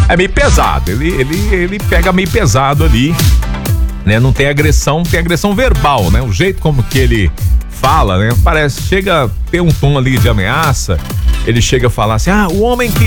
É meio pesado, ele pega meio pesado ali, né? Não tem agressão verbal, né? O jeito como que ele fala, né? Chega a ter um tom ali de ameaça. Ele chega a falar assim, o homem